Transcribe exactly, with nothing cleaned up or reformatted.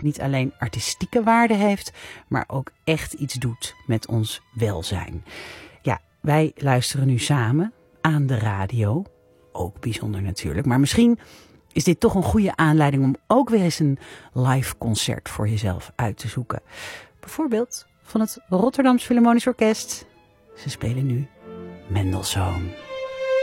niet alleen artistieke waarde heeft, maar ook echt iets doet met ons welzijn. Ja, wij luisteren nu samen aan de radio. Ook bijzonder natuurlijk. Maar misschien is dit toch een goede aanleiding om ook weer eens een live concert voor jezelf uit te zoeken. Bijvoorbeeld van het Rotterdams Philharmonisch Orkest. Ze spelen nu Mendelssohn.